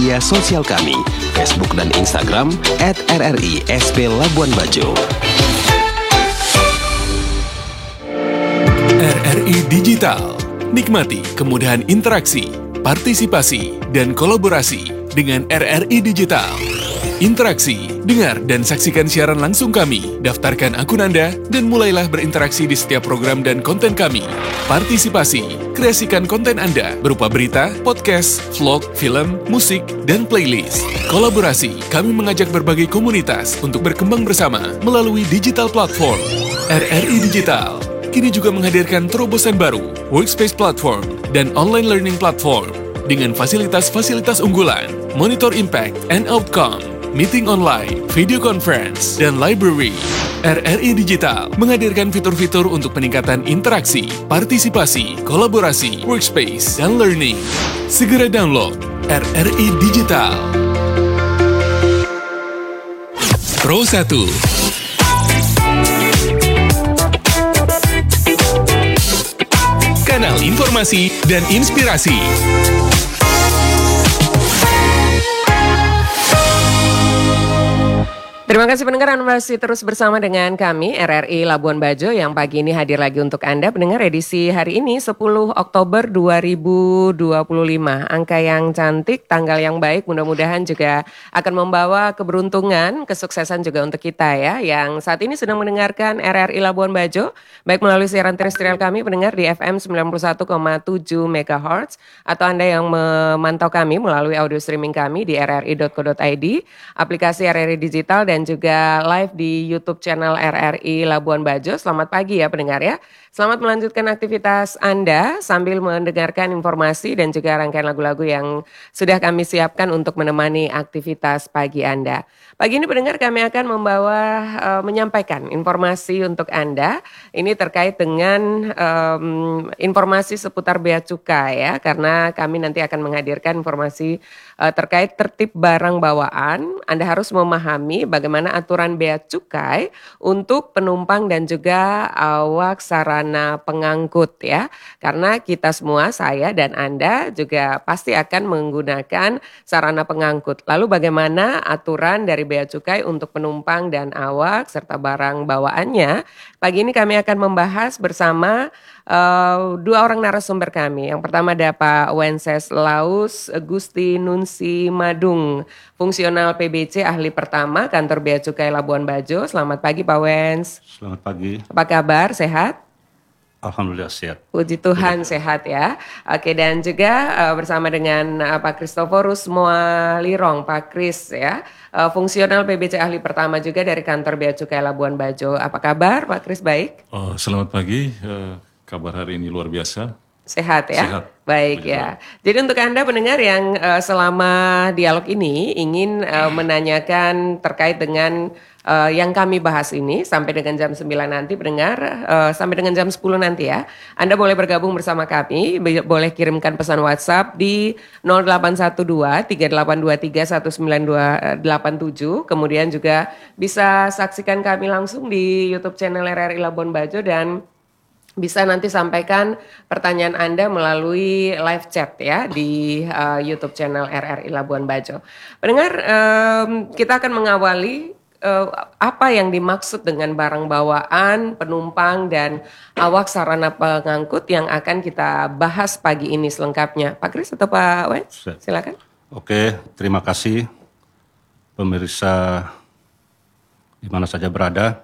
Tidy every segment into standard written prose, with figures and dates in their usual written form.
media sosial kami, Facebook dan Instagram @RRI_SP Labuan Bajo. RRI Digital. Nikmati kemudahan interaksi, partisipasi, dan kolaborasi dengan RRI Digital. Interaksi, dengar dan saksikan siaran langsung kami, daftarkan akun Anda, dan mulailah berinteraksi di setiap program dan konten kami. Partisipasi, kreasikan konten Anda berupa berita, podcast, vlog, film, musik, dan playlist. Kolaborasi, kami mengajak berbagai komunitas untuk berkembang bersama melalui digital platform. RRI Digital kini juga menghadirkan terobosan baru, workspace platform, dan online learning platform dengan fasilitas-fasilitas unggulan, monitor impact and outcome, meeting online, video conference, dan library. RRI Digital menghadirkan fitur-fitur untuk peningkatan interaksi, partisipasi, kolaborasi, workspace, dan learning. Segera download RRI Digital. Pro 1. Kanal informasi dan inspirasi. Terima kasih pendengar, Anda masih terus bersama dengan kami RRI Labuan Bajo yang pagi ini hadir lagi untuk Anda pendengar edisi hari ini 10 Oktober 2025. Angka yang cantik, tanggal yang baik, mudah-mudahan juga akan membawa keberuntungan, kesuksesan juga untuk kita ya, yang saat ini sedang mendengarkan RRI Labuan Bajo, baik melalui siaran terestrial kami pendengar di FM 91,7 MHz, atau Anda yang memantau kami melalui audio streaming kami di rri.co.id, aplikasi RRI Digital, dan juga live di YouTube channel RRI Labuan Bajo. Selamat pagi ya pendengar ya. Selamat melanjutkan aktivitas Anda sambil mendengarkan informasi dan juga rangkaian lagu-lagu yang sudah kami siapkan untuk menemani aktivitas pagi Anda. Pagi ini pendengar kami akan membawa menyampaikan informasi untuk Anda. Ini terkait dengan informasi seputar bea cukai ya, karena kami nanti akan menghadirkan informasi terkait tertib barang bawaan. Anda harus memahami bagaimana aturan bea cukai untuk penumpang dan juga awak sarana pengangkut ya. Karena kita semua, saya dan Anda juga pasti akan menggunakan sarana pengangkut. Lalu bagaimana aturan dari bea cukai untuk penumpang dan awak serta barang bawaannya? Pagi ini kami akan membahas bersama dua orang narasumber kami. Yang pertama ada Pak Wenceslaus Gusti Nunsi Madung, fungsional PBC ahli pertama kantor Bea Cukai Labuan Bajo. Selamat pagi Pak Wens. Selamat pagi. Apa kabar? Sehat? Alhamdulillah sehat. Puji Tuhan sehat ya. Oke, dan juga bersama dengan Pak Kristoforus Moalirong, Pak Kris ya, fungsional PBC ahli pertama juga dari kantor Bea Cukai Labuan Bajo. Apa kabar Pak Kris? Baik? Selamat pagi. Kabar hari ini luar biasa. Sehat ya? Sehat. Baik ya. Jadi untuk Anda pendengar yang selama dialog ini ingin menanyakan terkait dengan yang kami bahas ini sampai dengan jam 9 nanti pendengar, sampai dengan jam 10 nanti ya. Anda boleh bergabung bersama kami, boleh kirimkan pesan WhatsApp di 0812 3823 19287. Kemudian juga bisa saksikan kami langsung di YouTube channel RRI Labuan Bajo dan bisa nanti sampaikan pertanyaan Anda melalui live chat ya di YouTube channel RRI Labuan Bajo. Pendengar, kita akan mengawali apa yang dimaksud dengan barang bawaan, penumpang, dan awak sarana pengangkut yang akan kita bahas pagi ini selengkapnya. Pak Kris atau Pak Wens? Silakan. Oke, terima kasih pemirsa di mana saja berada.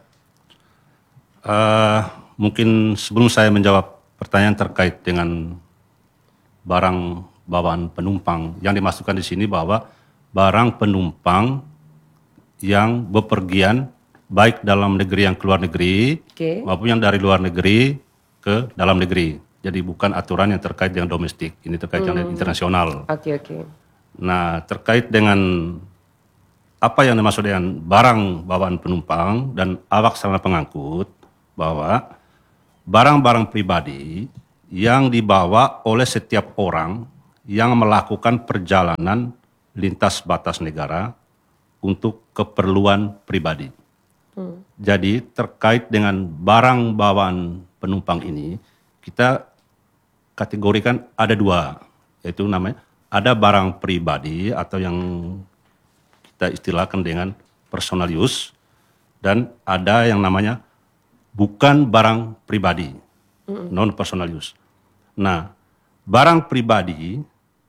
Mungkin sebelum saya menjawab pertanyaan terkait dengan barang bawaan penumpang, yang dimasukkan di sini bahwa barang penumpang yang bepergian baik dalam negeri yang keluar negeri maupun yang dari luar negeri ke dalam negeri. Jadi bukan aturan yang terkait dengan domestik, ini terkait dengan internasional. Oke. Nah, terkait dengan apa yang dimaksud dengan barang bawaan penumpang dan awak sarana pengangkut, bahwa barang-barang pribadi yang dibawa oleh setiap orang yang melakukan perjalanan lintas batas negara untuk keperluan pribadi. Jadi terkait dengan barang bawaan penumpang ini, kita kategorikan ada dua, yaitu namanya ada barang pribadi atau yang kita istilahkan dengan personal use, dan ada yang namanya bukan barang pribadi, non personal use. Nah, barang pribadi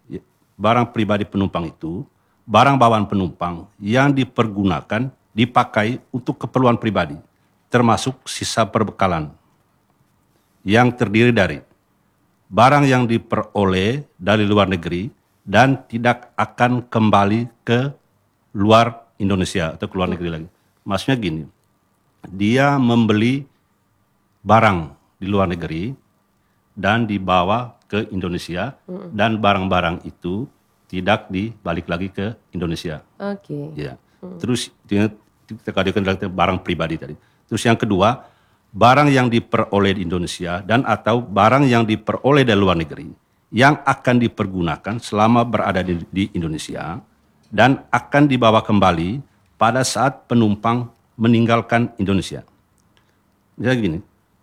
penumpang itu barang bawaan penumpang yang dipergunakan, dipakai untuk keperluan pribadi, termasuk sisa perbekalan yang terdiri dari barang yang diperoleh dari luar negeri dan tidak akan kembali ke luar Indonesia atau ke luar negeri lagi. Maksudnya gini, dia membeli barang di luar negeri dan dibawa ke Indonesia, dan barang-barang itu tidak dibalik lagi ke Indonesia. Oke. Ya. Terus kita katakan barang pribadi tadi. Terus yang kedua, barang yang diperoleh di Indonesia dan atau barang yang diperoleh dari luar negeri yang akan dipergunakan selama berada di Indonesia dan akan dibawa kembali pada saat penumpang meninggalkan Indonesia. Misalnya gini,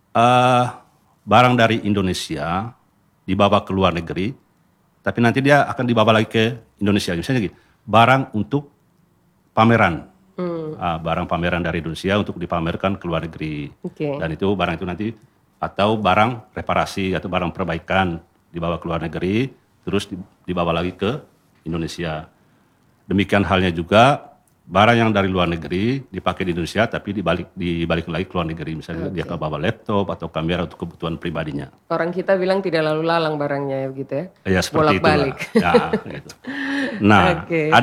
barang dari Indonesia dibawa ke luar negeri, tapi nanti dia akan dibawa lagi ke Indonesia. Misalnya gini, barang untuk pameran, barang pameran dari Indonesia untuk dipamerkan ke luar negeri. Oke. Dan itu barang itu nanti, atau barang reparasi atau barang perbaikan dibawa ke luar negeri, terus dibawa lagi ke Indonesia. Demikian halnya juga barang yang dari luar negeri dipakai di Indonesia tapi dibalik lagi ke luar negeri. Misalnya dia bawa laptop atau kamera untuk kebutuhan pribadinya. Orang kita bilang tidak lalu lalang barangnya ya begitu ya? Ya seperti itu. Bolak-balik. Ya, gitu. Nah,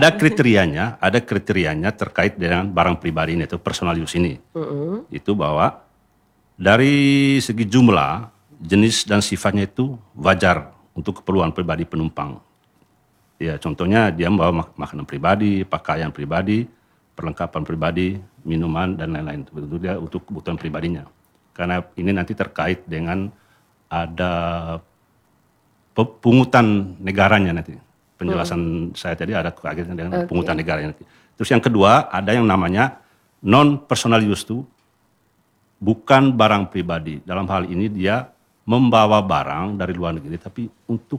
ada kriterianya terkait dengan barang pribadi ini, itu personal use ini. Itu bahwa dari segi jumlah, jenis dan sifatnya itu wajar untuk keperluan pribadi penumpang. Ya, contohnya dia membawa makanan pribadi, pakaian pribadi, perlengkapan pribadi, minuman dan lain-lain. Tentu dia untuk kebutuhan pribadinya. Karena ini nanti terkait dengan ada pungutan negaranya nanti. Penjelasan saya tadi ada kaitannya dengan pungutan negaranya nanti. Terus yang kedua, ada yang namanya non personal use itu bukan barang pribadi. Dalam hal ini dia membawa barang dari luar negeri tapi untuk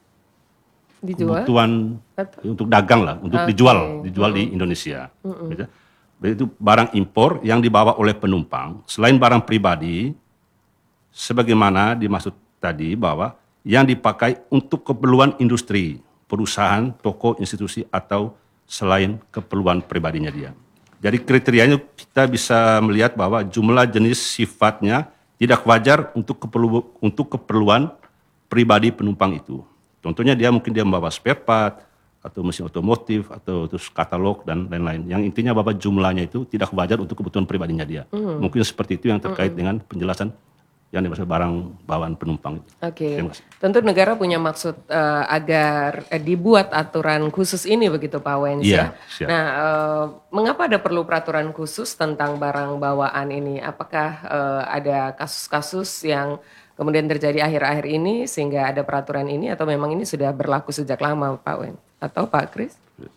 Dijual? kebutuhan untuk dagang lah, untuk dijual di Indonesia. Itu barang impor yang dibawa oleh penumpang selain barang pribadi, sebagaimana dimaksud tadi bahwa yang dipakai untuk keperluan industri, perusahaan, toko, institusi atau selain keperluan pribadinya dia. Jadi kriterianya kita bisa melihat bahwa jumlah jenis sifatnya tidak wajar untuk keperluan pribadi penumpang itu. Contohnya mungkin dia membawa spare part atau mesin otomotif atau terus katalog dan lain-lain. Yang intinya bahwa jumlahnya itu tidak wajar untuk kebutuhan pribadinya dia. Mungkin seperti itu yang terkait dengan penjelasan yang dimaksud barang bawaan penumpang. Oke. Terima kasih. Tentu negara punya maksud agar dibuat aturan khusus ini begitu Pak Wens Iya, ya. siap. Nah, mengapa ada perlu peraturan khusus tentang barang bawaan ini? Apakah ada kasus-kasus yang kemudian terjadi akhir-akhir ini sehingga ada peraturan ini atau memang ini sudah berlaku sejak lama Pak Wens? Atau Pak Kris?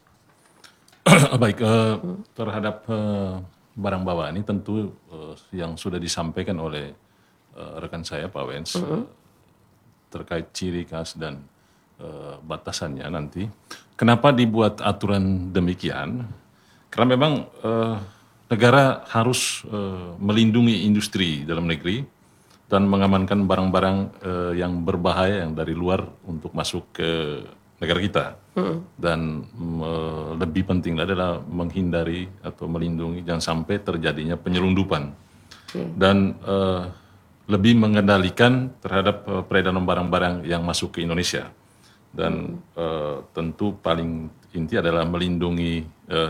Baik, terhadap barang bawaan ini tentu yang sudah disampaikan oleh rekan saya Pak Wens terkait ciri khas dan batasannya nanti. Kenapa dibuat aturan demikian? Karena memang negara harus melindungi industri dalam negeri dan mengamankan barang-barang yang berbahaya yang dari luar untuk masuk ke negara kita. Dan lebih penting adalah menghindari atau melindungi jangan sampai terjadinya penyelundupan. Dan lebih mengendalikan terhadap peredaran barang-barang yang masuk ke Indonesia. Dan tentu paling inti adalah melindungi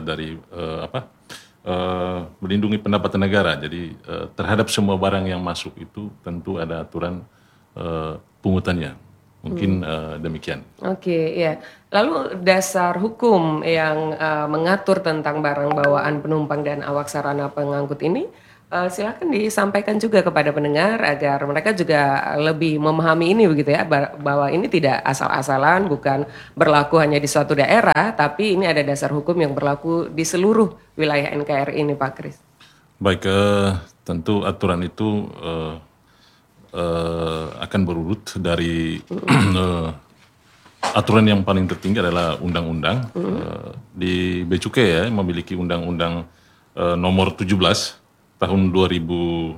melindungi pendapatan negara. Jadi terhadap semua barang yang masuk itu tentu ada aturan pungutannya. Mungkin demikian. Oke, ya. Lalu dasar hukum yang mengatur tentang barang bawaan penumpang dan awak sarana pengangkut ini silakan disampaikan juga kepada pendengar agar mereka juga lebih memahami ini begitu ya, bahwa ini tidak asal-asalan, bukan berlaku hanya di suatu daerah, tapi ini ada dasar hukum yang berlaku di seluruh wilayah NKRI ini Pak Kris. Baik, tentu aturan itu akan berurut dari aturan yang paling tertinggi adalah undang-undang. Di Bea Cukai ya memiliki undang-undang nomor 17 tahun 2006.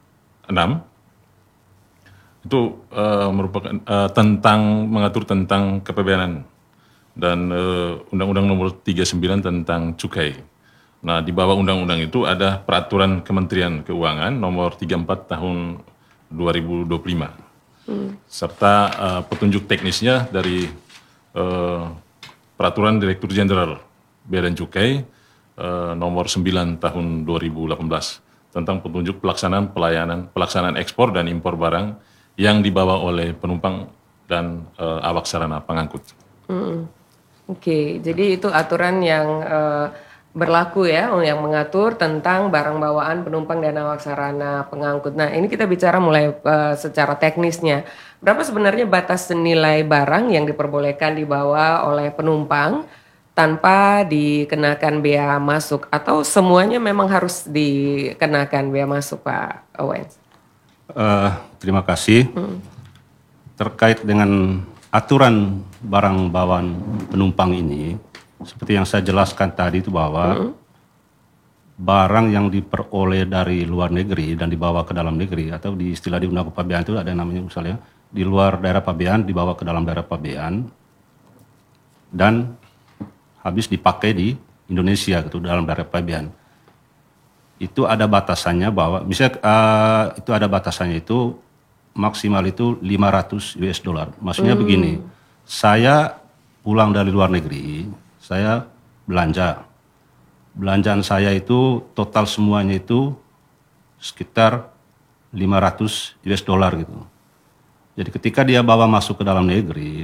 Itu merupakan mengatur tentang kepabeanan dan undang-undang nomor 39 tentang cukai. Nah, di bawah undang-undang itu ada peraturan Kementerian Keuangan nomor 34 tahun 2025. Serta petunjuk teknisnya dari peraturan Direktur Jenderal Bea dan Cukai nomor 9 tahun 2018 tentang petunjuk pelaksanaan ekspor dan impor barang yang dibawa oleh penumpang dan awak sarana pengangkut. Oke, jadi itu aturan yang berlaku ya, yang mengatur tentang barang bawaan penumpang dan awak sarana pengangkut. Nah, ini kita bicara mulai secara teknisnya. Berapa sebenarnya batas nilai barang yang diperbolehkan dibawa oleh penumpang tanpa dikenakan bea masuk, atau semuanya memang harus dikenakan bea masuk, Pak Owens? Terima kasih. Terkait dengan aturan barang bawaan penumpang ini, seperti yang saya jelaskan tadi itu bahwa barang yang diperoleh dari luar negeri dan dibawa ke dalam negeri, atau di istilah di Undang Pabean itu ada namanya misalnya di luar daerah pabean dibawa ke dalam daerah pabean dan habis dipakai di Indonesia gitu dalam daerah pabean. Itu ada batasannya bahwa misalnya itu ada batasannya itu maksimal itu 500 US dollar. Maksudnya begini, saya pulang dari luar negeri, saya belanja. Belanjaan saya itu total semuanya itu sekitar 500 US dollar gitu. Jadi ketika dia bawa masuk ke dalam negeri,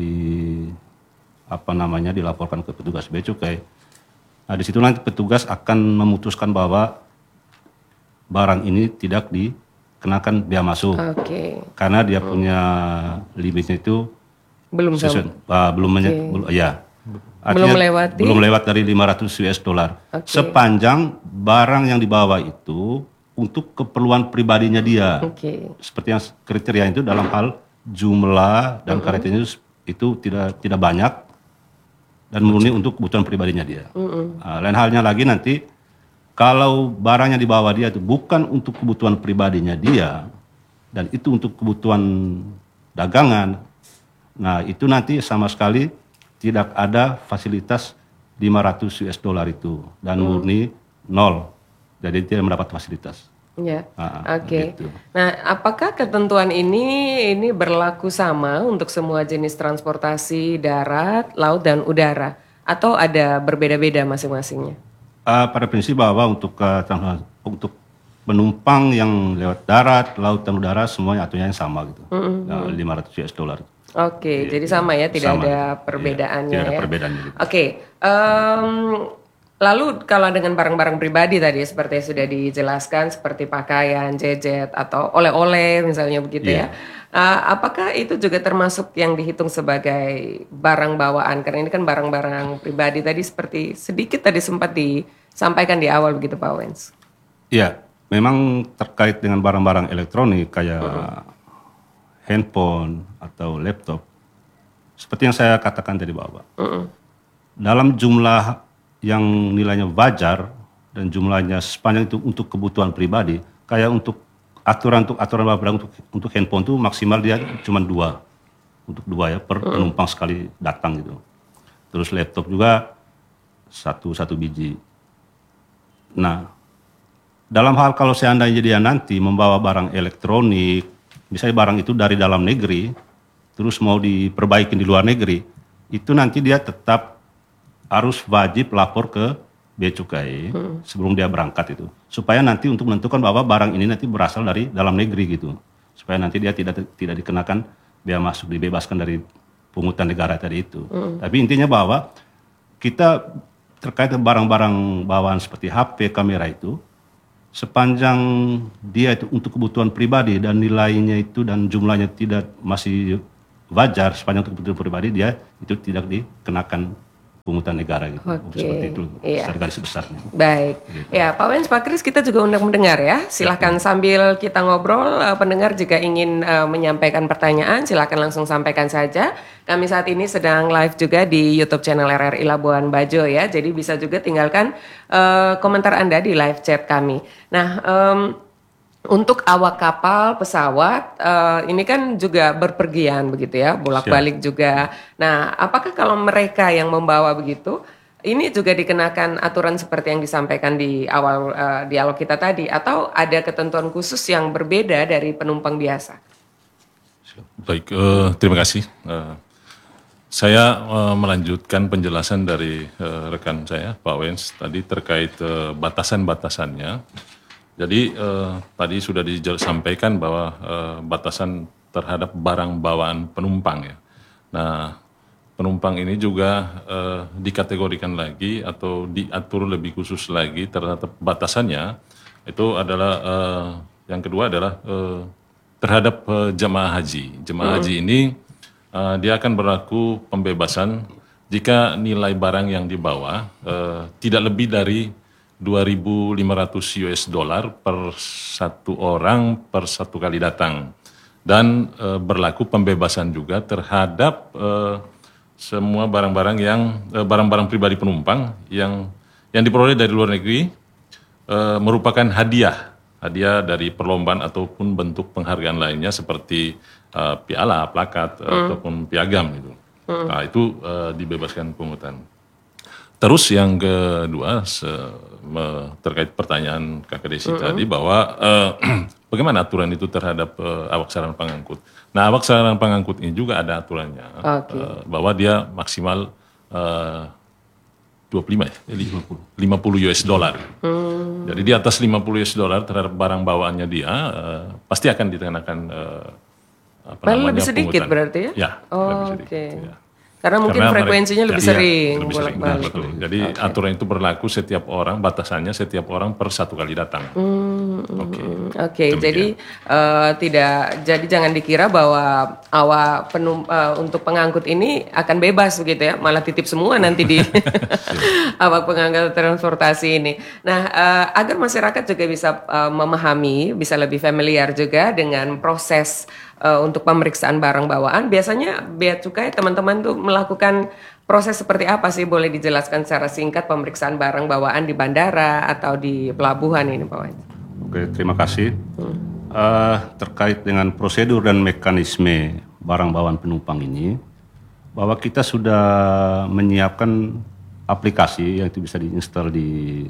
dilaporkan ke petugas bea cukai. Nah, di situ nanti petugas akan memutuskan bahwa barang ini tidak dikenakan bea masuk. Karena dia punya limitnya itu belum lewat dari 500 US dollar. Sepanjang barang yang dibawa itu untuk keperluan pribadinya dia. Seperti yang kriteria itu dalam hal jumlah dan karetnya itu tidak banyak dan murni untuk kebutuhan pribadinya dia. Lain halnya lagi nanti kalau barang yang dibawa dia itu bukan untuk kebutuhan pribadinya dia dan itu untuk kebutuhan dagangan, nah itu nanti sama sekali tidak ada fasilitas 500 US dollar itu dan murni nol. Jadi tidak mendapat fasilitas. Ya, Gitu. Nah, apakah ketentuan ini berlaku sama untuk semua jenis transportasi darat, laut, dan udara, atau ada berbeda-beda masing-masingnya? Pada prinsip bahwa untuk penumpang yang lewat darat, laut, dan udara semuanya aturannya sama gitu, 500 US dollar. Jadi sama ya, tidak sama. Ada perbedaannya tidak ada perbedaannya. Gitu. Lalu kalau dengan barang-barang pribadi tadi seperti yang sudah dijelaskan seperti pakaian, gadget atau oleh-oleh misalnya begitu ya. Apakah itu juga termasuk yang dihitung sebagai barang bawaan? Karena ini kan barang-barang pribadi tadi seperti sedikit tadi sempat disampaikan di awal begitu Pak Owens. Iya, memang terkait dengan barang-barang elektronik kayak handphone atau laptop. Seperti yang saya katakan tadi Bapak. Dalam jumlah yang nilainya wajar dan jumlahnya sepanjang itu untuk kebutuhan pribadi, kayak untuk aturan barang untuk handphone itu maksimal dia cuma 2 ya per penumpang sekali datang gitu. Terus laptop juga satu biji. Nah, dalam hal kalau seandainya dia nanti membawa barang elektronik, misalnya barang itu dari dalam negeri, terus mau diperbaikin di luar negeri, itu nanti dia tetap harus wajib lapor ke bea cukai sebelum dia berangkat itu, supaya nanti untuk menentukan bahwa barang ini nanti berasal dari dalam negeri gitu, supaya nanti dia tidak dikenakan bea masuk, dibebaskan dari pungutan negara tadi itu. Tapi intinya bahwa kita terkait barang-barang bawaan seperti HP, kamera itu, sepanjang dia itu untuk kebutuhan pribadi dan nilainya itu dan jumlahnya tidak masih wajar sepanjang untuk kebutuhan pribadi, dia itu tidak dikenakan pungutan negara gitu. Oke, Seperti itu iya. garis besarnya. Baik, ya Pak Wens, Pak Kris, kita juga undang mendengar ya. Silahkan sambil kita ngobrol, pendengar jika ingin menyampaikan pertanyaan, silahkan langsung sampaikan saja. Kami saat ini sedang live juga di YouTube channel RRI Labuan Bajo ya, jadi bisa juga tinggalkan komentar Anda di live chat kami. Nah, untuk awak kapal, pesawat, ini kan juga berpergian begitu ya, bolak-balik juga. Nah, apakah kalau mereka yang membawa begitu, ini juga dikenakan aturan seperti yang disampaikan di awal dialog kita tadi, atau ada ketentuan khusus yang berbeda dari penumpang biasa? Baik, terima kasih. Saya melanjutkan penjelasan dari rekan saya, Pak Wens, tadi terkait batasan-batasannya. Jadi tadi sudah disampaikan bahwa batasan terhadap barang bawaan penumpang ya. Nah, penumpang ini juga dikategorikan lagi atau diatur lebih khusus lagi terhadap batasannya. Itu adalah yang kedua adalah terhadap jemaah haji. Jemaah haji ini dia akan berlaku pembebasan jika nilai barang yang dibawa tidak lebih dari 2.500 US dollar per satu orang per satu kali datang, dan berlaku pembebasan juga terhadap semua barang-barang yang barang-barang pribadi penumpang yang diperoleh dari luar negeri merupakan hadiah dari perlombaan ataupun bentuk penghargaan lainnya seperti piala, plakat ataupun piagam gitu. Nah, itu dibebaskan pungutan. Terus yang kedua terkait pertanyaan Kakak Desi tadi bahwa bagaimana aturan itu terhadap awak sarana pengangkut. Nah, awak sarana pengangkut ini juga ada aturannya bahwa dia maksimal 25 ya, 50 US dollar. Jadi di atas 50 US dollar terhadap barang bawaannya dia pasti akan dikenakan lebih sedikit pungutan. Berarti ya? Ya, lebih sedikit. Okay. Ya. Karena mungkin frekuensinya lebih sering. Lebih sering. Betul. Jadi aturan itu berlaku setiap orang, batasannya setiap orang per satu kali datang. Oke. Jadi jadi jangan dikira bahwa awak untuk pengangkut ini akan bebas begitu ya, malah titip semua nanti di awak pengangkut transportasi ini. Nah, agar masyarakat juga bisa memahami, bisa lebih familiar juga dengan proses untuk pemeriksaan barang bawaan, biasanya bea cukai teman-teman tuh melakukan proses seperti apa sih? Boleh dijelaskan secara singkat pemeriksaan barang bawaan di bandara atau di pelabuhan ini, Pak Wens? Oke, terima kasih. Terkait dengan prosedur dan mekanisme barang bawaan penumpang ini, bahwa kita sudah menyiapkan aplikasi yang itu bisa diinstal di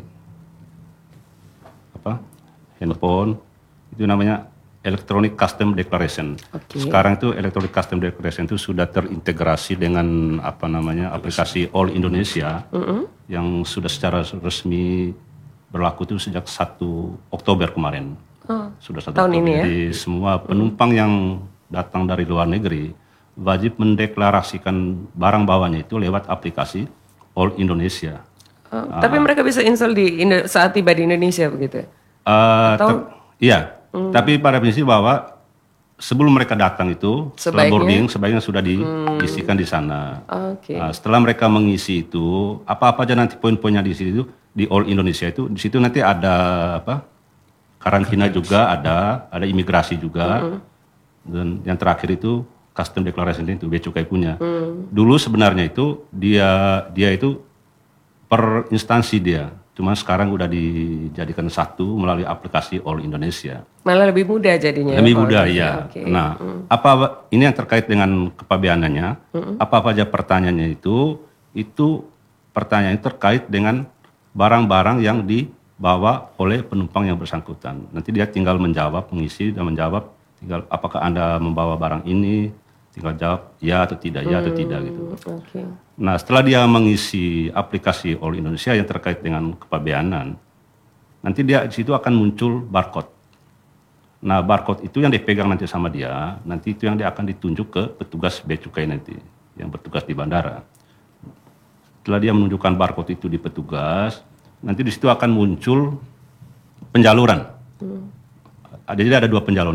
handphone, itu namanya Electronic Custom Declaration. Sekarang itu Electronic Custom Declaration itu sudah terintegrasi dengan aplikasi All Indonesia yang sudah secara resmi berlaku itu sejak 1 Oktober kemarin. Sudah 1 tahun Oktober. Ini ya? Jadi semua penumpang yang datang dari luar negeri wajib mendeklarasikan barang bawaannya itu lewat aplikasi All Indonesia. Tapi mereka bisa install saat tiba di Indonesia begitu? Iya. Tapi pada prinsip bahwa sebelum mereka datang itu, setelah boarding, sebaiknya sudah diisikan di sana. Setelah mereka mengisi itu, apa-apa aja nanti poin-poinnya di situ, di All Indonesia itu, di situ nanti ada karantina juga, ada imigrasi juga, dan yang terakhir itu custom declaration itu bea cukai punya. Dulu sebenarnya itu dia itu per instansi dia. Cuma sekarang udah dijadikan satu melalui aplikasi All Indonesia. Malah lebih mudah jadinya. Lebih mudah, ya. Nah, ini yang terkait dengan kepabeanannya. Apa aja pertanyaannya itu pertanyaan terkait dengan barang-barang yang dibawa oleh penumpang yang bersangkutan. Nanti dia tinggal mengisi dan menjawab, tinggal apakah Anda membawa barang ini, tinggal jawab ya atau tidak, ya atau tidak gitu. Nah, setelah dia mengisi aplikasi All Indonesia yang terkait dengan kepabeanan, nanti dia di situ akan muncul barcode. Nah, barcode itu yang dipegang nanti sama dia, nanti itu yang dia akan ditunjuk ke petugas bea cukai nanti yang bertugas di bandara. Setelah dia menunjukkan barcode itu di petugas, nanti di situ akan muncul penjaluran. Jadi ada 2 penjaluran,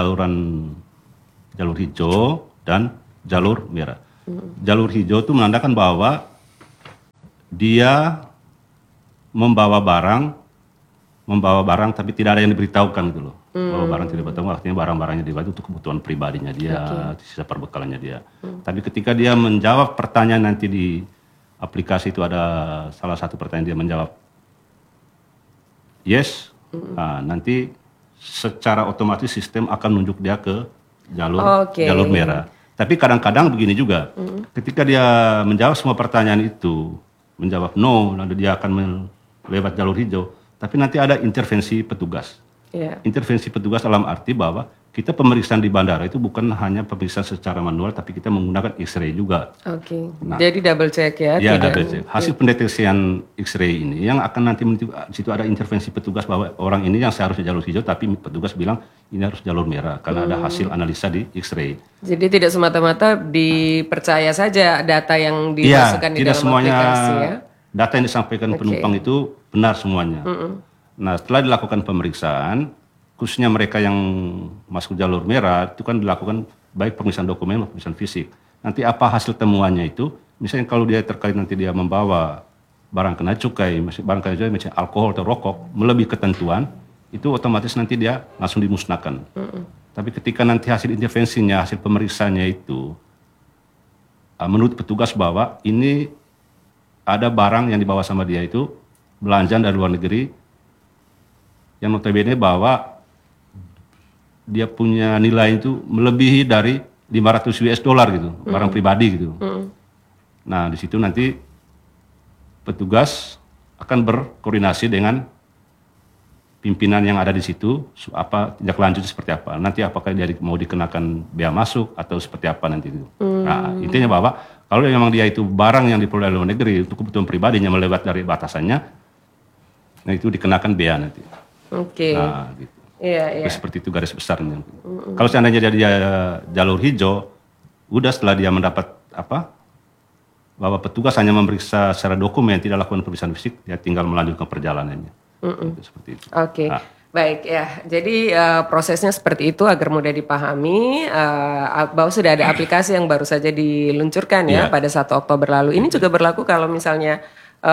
jalur hijau dan jalur merah. Jalur hijau itu menandakan bahwa dia membawa barang tapi tidak ada yang diberitahukan gitu loh. Bawa barang tidak diberitahukan, artinya barang-barangnya dibawa itu untuk kebutuhan pribadinya dia, sisa perbekalannya dia. Tapi ketika dia menjawab pertanyaan nanti di aplikasi itu ada salah satu pertanyaan dia menjawab yes, nah, nanti secara otomatis sistem akan menunjuk dia ke jalur merah. Tapi kadang-kadang begini juga, ketika dia menjawab semua pertanyaan itu, menjawab no, lalu dia akan lewat jalur hijau, tapi nanti ada intervensi petugas. Intervensi petugas dalam arti bahwa kita pemeriksaan di bandara itu bukan hanya pemeriksaan secara manual, tapi kita menggunakan X-ray juga. Nah, jadi double check ya? Ya, double check. Hasil pendeteksian X-ray ini yang akan nanti di situ ada intervensi petugas bahwa orang ini yang seharusnya jalur hijau, tapi petugas bilang ini harus jalur merah karena ada hasil analisa di X-ray. Jadi tidak semata-mata dipercaya saja data yang dimasukkan di dalam semuanya aplikasi ya? Data yang disampaikan penumpang itu benar semuanya. Nah, setelah dilakukan pemeriksaan, khususnya mereka yang masuk jalur merah, itu kan dilakukan baik pemeriksaan dokumen maupun pemeriksaan fisik. Nanti apa hasil temuannya itu, misalnya kalau dia terkait nanti dia membawa barang kena cukai, misalnya alkohol atau rokok, melebihi ketentuan, itu otomatis nanti dia langsung dimusnahkan. Tapi ketika nanti hasil intervensinya, hasil pemeriksaannya itu, menurut petugas bahwa ini ada barang yang dibawa sama dia itu, belanjaan dari luar negeri, yang notabene bahwa dia punya nilai itu melebihi dari 500 US dollar gitu, barang pribadi gitu. Nah, di situ nanti petugas akan berkoordinasi dengan pimpinan yang ada di situ, apa tindak lanjut seperti apa. Nanti apakah dia mau dikenakan bea masuk atau seperti apa nanti itu. Nah, intinya bahwa kalau memang dia itu barang yang diperoleh dari luar negeri untuk kebutuhan pribadinya melewat dari batasannya, nah itu dikenakan bea nanti. Nah, gitu. Iya. Seperti itu garis besarnya. Kalau seandainya dia jalur hijau, udah setelah dia mendapat bahwa petugas hanya memeriksa secara dokumen, tidak lakukan pemeriksaan fisik, dia tinggal melanjutkan perjalanannya. Seperti itu. Baik ya. Jadi prosesnya seperti itu agar mudah dipahami. Bahwa sudah ada aplikasi yang baru saja diluncurkan ya pada 1 Oktober lalu. Ini juga berlaku kalau misalnya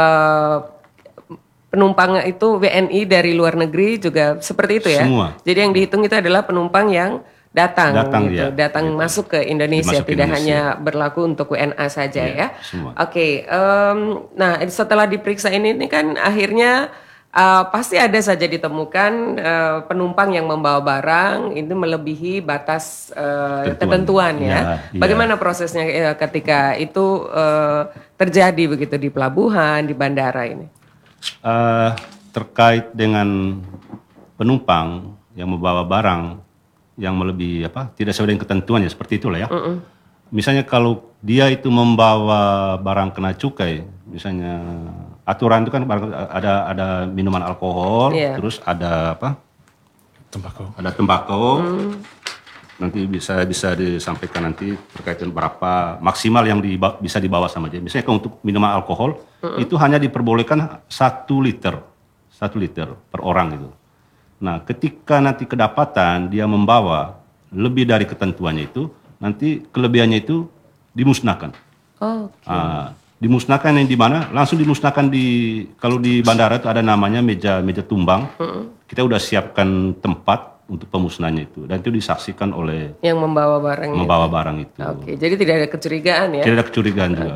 penumpang itu WNI dari luar negeri juga seperti itu ya. Semua. Jadi yang dihitung itu adalah penumpang yang datang masuk ke Indonesia, tidak hanya berlaku untuk WNA saja ya. Nah setelah diperiksa ini kan akhirnya pasti ada saja ditemukan penumpang yang membawa barang ini melebihi batas ketentuan ya. Bagaimana prosesnya ketika itu terjadi begitu di pelabuhan, di bandara ini? Terkait dengan penumpang yang membawa barang yang melebihi tidak sesuai dengan ketentuan ya seperti itulah ya. Misalnya kalau dia itu membawa barang kena cukai, misalnya aturan itu kan ada minuman alkohol, terus ada Tembakau. Ada tembakau. Nanti bisa disampaikan nanti terkait dengan berapa maksimal yang bisa dibawa sama dia. Misalnya kalau untuk minuman alkohol itu hanya diperbolehkan 1 liter per orang gitu. Nah, ketika nanti kedapatan dia membawa lebih dari ketentuannya itu, nanti kelebihannya itu dimusnahkan. Dimusnahkan yang di mana? Langsung dimusnahkan kalau di bandara itu ada namanya meja tumbang. Kita udah siapkan tempat untuk pemusnahannya itu dan itu disaksikan oleh yang membawa barang itu. Jadi tidak ada kecurigaan ya? Tidak ada kecurigaan juga.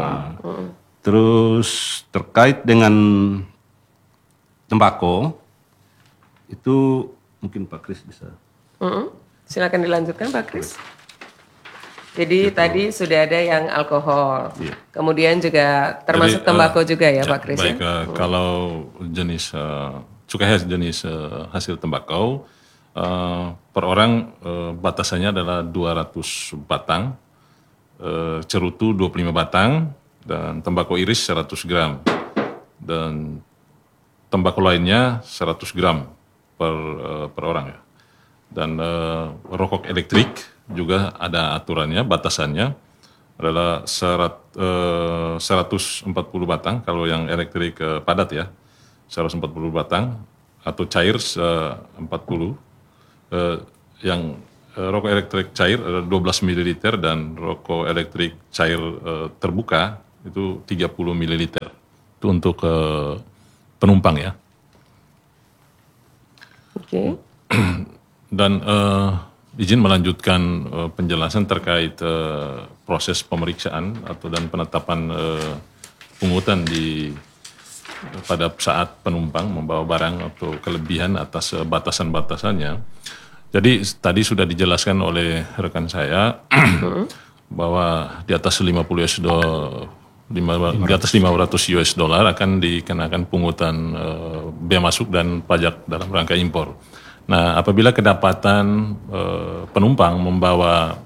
Terus terkait dengan tembakau itu mungkin Pak Kris bisa. Silakan dilanjutkan Pak Kris. Jadi tadi sudah ada yang alkohol, kemudian juga termasuk tembakau juga ya Pak Kris. Baik, kalau jenis cukai jenis hasil tembakau per orang batasannya adalah 200 batang, cerutu 25 batang, dan tembakau iris 100 gram. Dan tembakau lainnya 100 gram per orang ya. Dan rokok elektrik juga ada aturannya, batasannya adalah 140 batang, kalau yang elektrik padat ya, 140 batang, atau cair 40. Yang rokok elektrik cair 12 ml dan rokok elektrik cair terbuka itu 30 ml. Itu untuk penumpang ya. Oke. Dan izin melanjutkan penjelasan terkait proses pemeriksaan dan penetapan pungutan pada saat penumpang membawa barang atau kelebihan atas batasan-batasannya. Jadi tadi sudah dijelaskan oleh rekan saya bahwa di atas 50 US dollar, di atas 500 US dollar akan dikenakan pungutan bea masuk dan pajak dalam rangka impor. Nah, apabila kedapatan penumpang membawa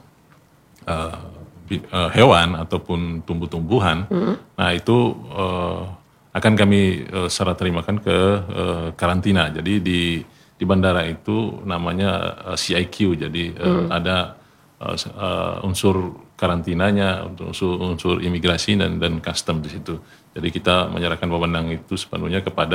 hewan ataupun tumbuh-tumbuhan, nah itu akan kami serah terimakan ke karantina. Jadi di bandara itu namanya CIQ, jadi ada unsur karantinanya, unsur imigrasi dan custom di situ. Jadi kita menyerahkan wewenang itu sepenuhnya kepada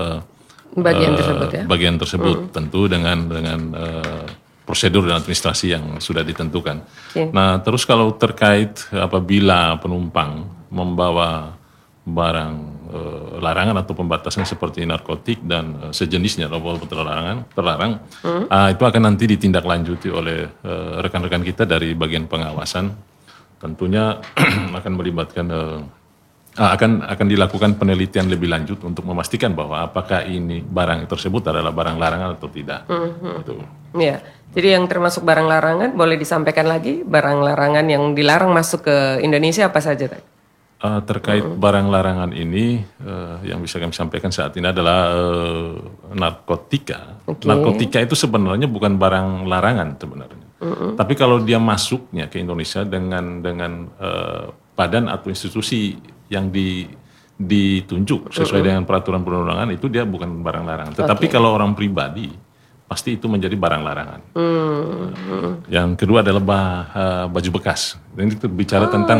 bagian tersebut, tentu dengan prosedur dan administrasi yang sudah ditentukan. Okay. Nah, terus kalau terkait apabila penumpang membawa barang larangan atau pembatasan seperti narkotik dan sejenisnya walaupun terlarang, itu akan nanti ditindaklanjuti oleh rekan-rekan kita dari bagian pengawasan. Tentunya akan melibatkan akan dilakukan penelitian lebih lanjut untuk memastikan bahwa apakah ini barang tersebut adalah barang larangan atau tidak. Gitu. Ya, jadi yang termasuk barang larangan boleh disampaikan lagi, barang larangan yang dilarang masuk ke Indonesia apa saja tadi? Terkait barang larangan ini yang bisa kami sampaikan saat ini adalah narkotika. Okay. Narkotika itu sebenarnya bukan barang larangan sebenarnya. Tapi kalau dia masuknya ke Indonesia dengan badan atau institusi yang ditunjuk sesuai dengan peraturan perundangan, itu dia bukan barang larangan. Tetapi kalau orang pribadi pasti itu menjadi barang larangan. Yang kedua adalah baju bekas. Ini kita bicara tentang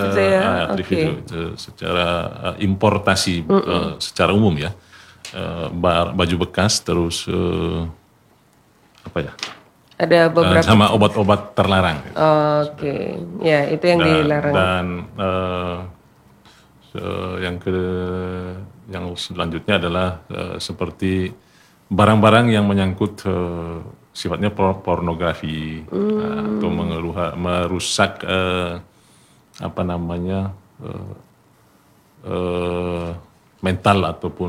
secara importasi secara umum ya. Baju bekas, terus apa ya? Ada beberapa sama obat-obat terlarang. Oke, ya itu yang dilarang. Dan yang selanjutnya adalah seperti barang-barang yang menyangkut sifatnya pornografi atau merusak mental ataupun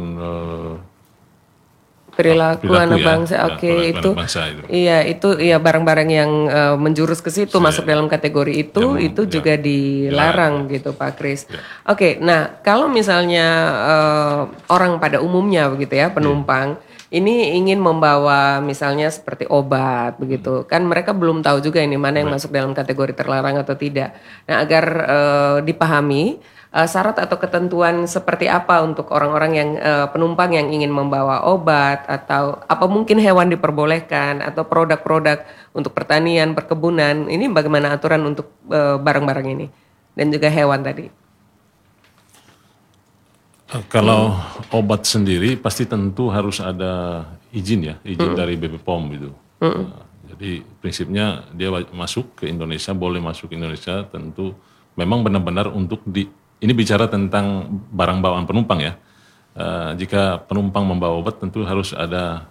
perilaku anak bangsa. Oke, itu. Iya, itu ya barang-barang yang menjurus ke situ masuk dalam kategori itu juga dilarang gitu Pak Kris. Ya. Oke, nah kalau misalnya orang pada umumnya begitu ya, penumpang ini ingin membawa misalnya seperti obat begitu, kan mereka belum tahu juga ini mana yang masuk dalam kategori terlarang atau tidak. Nah, agar dipahami syarat atau ketentuan seperti apa untuk orang-orang yang penumpang yang ingin membawa obat, atau apa mungkin hewan diperbolehkan, atau produk-produk untuk pertanian, perkebunan, ini bagaimana aturan untuk barang-barang ini dan juga hewan tadi? Kalau obat sendiri pasti tentu harus ada izin dari BP POM gitu. Jadi prinsipnya dia masuk ke Indonesia, boleh masuk ke Indonesia tentu memang benar-benar untuk ini bicara tentang barang bawaan penumpang ya. Jika penumpang membawa obat tentu harus ada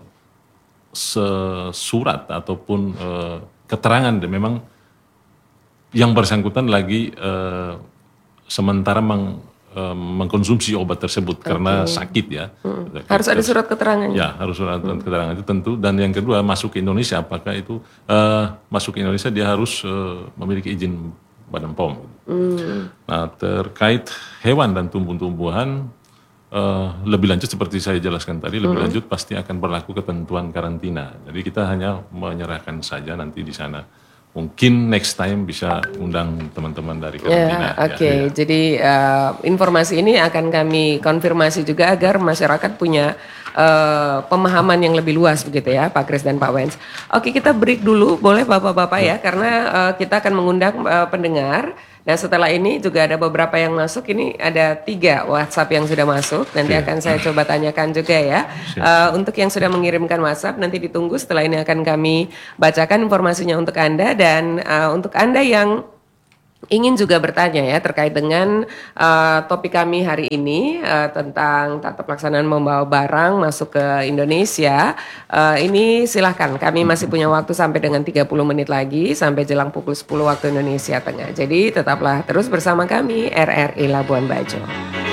surat ataupun keterangan memang yang bersangkutan lagi sementara mengkonsumsi obat tersebut karena sakit ya. Harus ada surat keterangan. Ya, harus surat keterangan itu tentu. Dan yang kedua masuk ke Indonesia, apakah itu masuk ke Indonesia dia harus memiliki izin Badan POM. Nah, terkait hewan dan tumbuh-tumbuhan lebih lanjut seperti saya jelaskan tadi, lebih lanjut pasti akan berlaku ketentuan karantina. Jadi kita hanya menyerahkan saja nanti di sana. Mungkin next time bisa undang teman-teman dari karantina. Oke. Jadi informasi ini akan kami konfirmasi juga agar masyarakat punya pemahaman yang lebih luas begitu ya, Pak Kris dan Pak Wens. Oke, kita break dulu, boleh Bapak-Bapak ya, karena kita akan mengundang pendengar. Nah, setelah ini juga ada beberapa yang masuk. Ini ada 3 WhatsApp yang sudah masuk. Nanti akan saya coba tanyakan juga ya. Untuk yang sudah mengirimkan WhatsApp nanti ditunggu. Setelah ini akan kami bacakan informasinya untuk Anda. Dan untuk Anda yang ingin juga bertanya ya terkait dengan topik kami hari ini tentang tata pelaksanaan membawa barang masuk ke Indonesia. Ini silahkan, kami masih punya waktu sampai dengan 30 menit lagi sampai jelang pukul 10 waktu Indonesia Tengah. Jadi tetaplah terus bersama kami RRI Labuan Bajo.